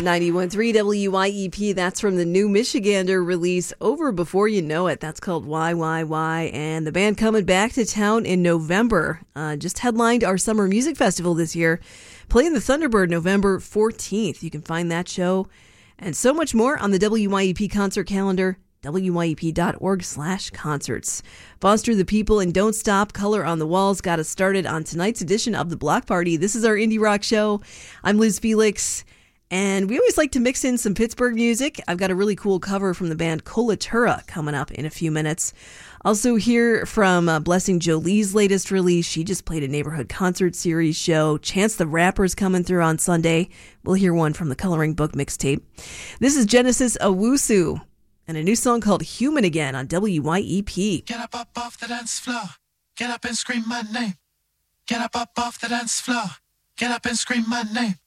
91.3 WYEP, that's from the new Michigander release, Over Before You Know It. That's called Why, and the band coming back to town in November. Just headlined our Summer Music Festival this year, playing the Thunderbird November 14th. You can find that show and so much more on the WYEP concert calendar, wyep.org/concerts. Foster the People and Don't Stop, Color on the Walls got us started on tonight's edition of The Block Party. This is our indie rock show. I'm Liz Felix, and we always like to mix in some Pittsburgh music. I've got a really cool cover from the band Colatura coming up in a few minutes. Also hear from Blessing Jolie's latest release. She just played a neighborhood concert series show. Chance the Rapper's coming through on Sunday. We'll hear one from the Coloring Book mixtape. This is Genesis Owusu and a new song called Human Again on WYEP. Get up off the dance floor. Get up and scream my name. Get up off the dance floor. Get up and scream my name.